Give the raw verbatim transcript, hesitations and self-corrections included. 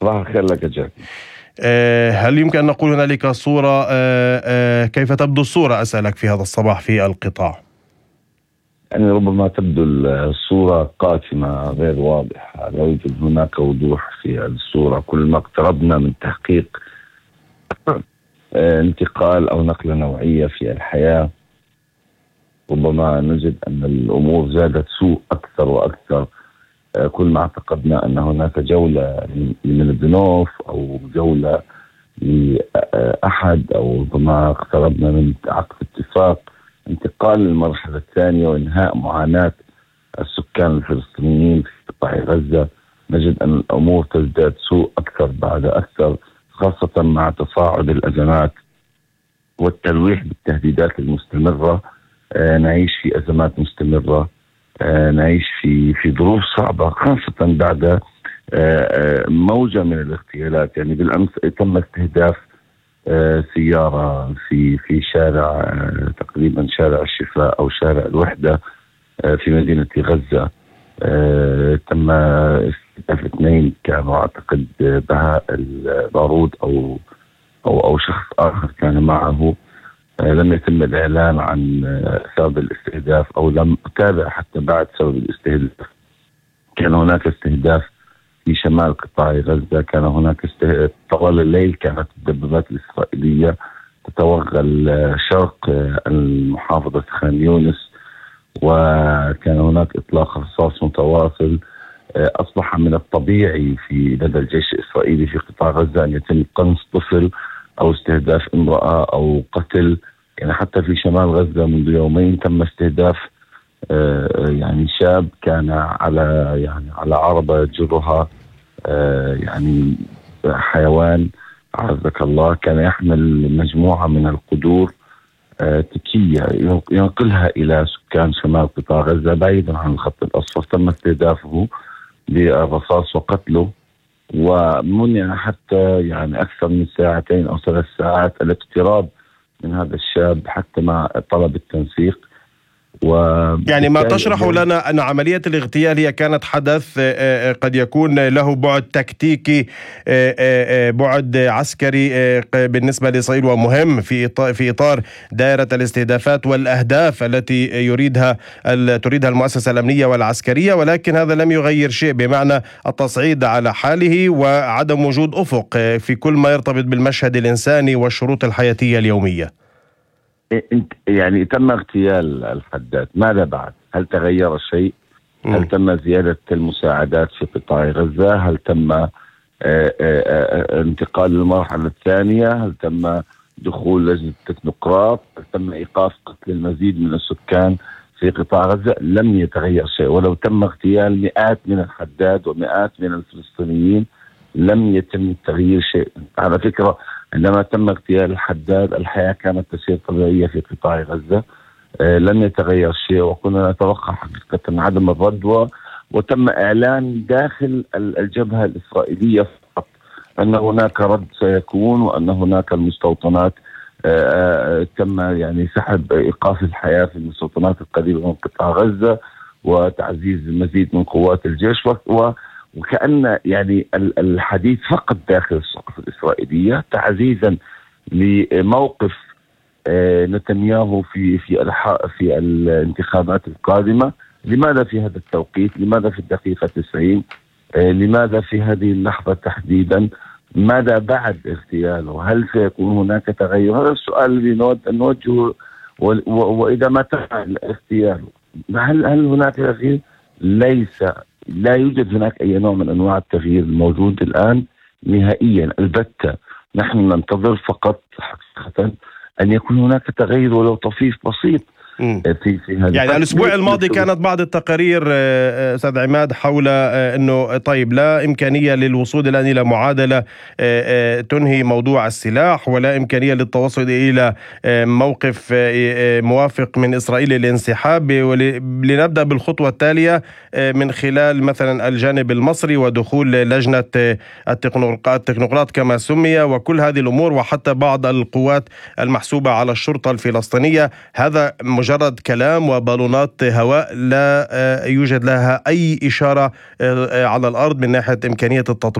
صباح الخير لك يا جاك. هل يمكن أن نقول هنالك صورة؟ كيف تبدو الصورة أسألك في هذا الصباح في القطاع؟ يعني ربما تبدو الصورة قاتمة غير واضحة، لا يوجد هناك وضوح في الصورة. كل ما اقتربنا من تحقيق انتقال أو نقلة نوعية في الحياة ربما نجد أن الأمور زادت سوء أكثر وأكثر. كل ما اعتقدنا أن هناك جولة من الزنوف أو جولة لأحد أو ربما اقتربنا من عقد اتفاق انتقال للمرحلة الثانية وإنهاء معاناة السكان الفلسطينيين في قطاع غزة، نجد أن الأمور تزداد سوء أكثر بعد أكثر، خاصة مع تصاعد الأزمات والتلويح بالتهديدات المستمرة. آه نعيش في أزمات مستمرة، آه نعيش في في ظروف صعبة، خاصة بعد آه آه موجة من الاغتيالات. يعني بالأمس تم استهداف آه سيارة في في شارع آه تقريبا شارع الشفاء أو شارع الوحدة آه في مدينة غزة. آه تم استهداف اثنين كانوا أعتقد بهاء البارود أو أو أو شخص آخر كان معه. آه لم يتم الإعلان عن آه سبب الاستهداف أو لم أتابع حتى بعد سبب الاستهداف. كان هناك استهداف في شمال قطاع غزة، كان هناك استهداف طوال الليل، كانت الدبابات الإسرائيلية تتوغل شرق المحافظة خان يونس، وكان هناك إطلاق رصاص متواصل. أصبح من الطبيعي في لدى الجيش الإسرائيلي في قطاع غزة أن يتم قنص طفل أو استهداف امرأة أو قتل. يعني حتى في شمال غزة منذ يومين تم استهداف يعني شاب كان على يعني على عربة يجرها يعني حيوان عزك الله، كان يحمل مجموعة من القدور تكية ينقلها إلى سكان شمال قطاع غزة بعيدا عن الخط الأصفر. تم استهدافه بالرصاص وقتله، ومنع حتى يعني أكثر من ساعتين أو ثلاث ساعات الاقتراب من هذا الشاب حتى مع طلب التنسيق. يعني ما تشرح لنا أن عملية الاغتيال هي كانت حدث قد يكون له بعد تكتيكي، بعد عسكري بالنسبة لإسرائيل ومهم في في إطار دائرة الاستهدافات والأهداف التي يريدها تريدها المؤسسة الأمنية والعسكرية، ولكن هذا لم يغير شيء، بمعنى التصعيد على حاله وعدم وجود أفق في كل ما يرتبط بالمشهد الإنساني والشروط الحياتية اليومية. يعني تم اغتيال الحداد، ماذا بعد؟ هل تغير شيء؟ هل تم زيادة المساعدات في قطاع غزة؟ هل تم آآ آآ انتقال للمرحلة الثانية؟ هل تم دخول لجنة التكنوقراط؟ هل تم إيقاف قتل المزيد من السكان في قطاع غزة؟ لم يتغير شيء، ولو تم اغتيال مئات من الحداد ومئات من الفلسطينيين لم يتم تغيير شيء. على فكرة عندما تم اغتيال الحداد الحياة كانت تسير طبيعية في قطاع غزة، آه لم يتغير شيء، وكنا نتوقع حقيقة عدم الردوة. وتم إعلان داخل الجبهة الإسرائيلية فقط أن هناك رد سيكون، وأن هناك المستوطنات آه آه تم يعني سحب إيقاف الحياة في المستوطنات القريبة من قطاع غزة وتعزيز المزيد من قوات الجيش، و وكأن يعني الحديث فقط داخل السقف الإسرائيلية تعزيزا لموقف نتنياهو في في في الانتخابات القادمة. لماذا في هذا التوقيت؟ لماذا في الدقيقة تسعين؟ لماذا في هذه اللحظة تحديدا؟ ماذا بعد اغتياله؟ هل سيكون هناك تغير؟ هذا السؤال اللي نود أن نوجهه. وإذا ما تم اغتياله هل هل هناك تغيير؟ ليس لا يوجد هناك أي نوع من أنواع التغيير الموجود الآن نهائيا البتة. نحن ننتظر فقط حقيقة أن يكون هناك تغيير ولو طفيف بسيط في في هذا. يعني الأسبوع الماضي كانت بعض التقارير أستاذ عماد حول أنه طيب لا إمكانية للوصول الآن إلى معادلة تنهي موضوع السلاح، ولا إمكانية للتوصل إلى موقف موافق من إسرائيل للانسحاب، لنبدأ بالخطوة التالية من خلال مثلا الجانب المصري ودخول لجنة التكنوقراط كما سمي وكل هذه الأمور، وحتى بعض القوات المحسوبة على الشرطة الفلسطينية. هذا مجرد كلام وبالونات هواء، لا يوجد لها أي إشارة على الأرض من ناحية إمكانية التطبيق.